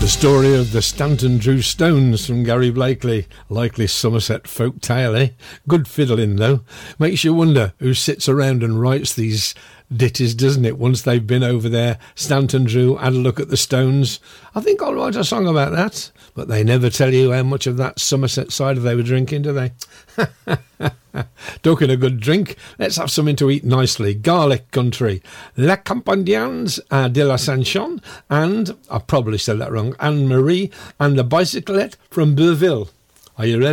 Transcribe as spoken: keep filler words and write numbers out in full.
The story of the Stanton Drew Stones from Gary Blakely. Likely Somerset folk tale, eh? Good fiddling, though. Makes you wonder who sits around and writes these ditties, doesn't it? Once they've been over there, Stanton Drew had a look at the Stones. I think I'll write a song about that. But they never tell you how much of that Somerset cider they were drinking, do they? Talking a good drink, let's have something to eat nicely. Garlic country. La Campagnanes uh, de la Sanchon and, I probably said that wrong, Anne-Marie and the Bicyclette from Bourville. Are you ready?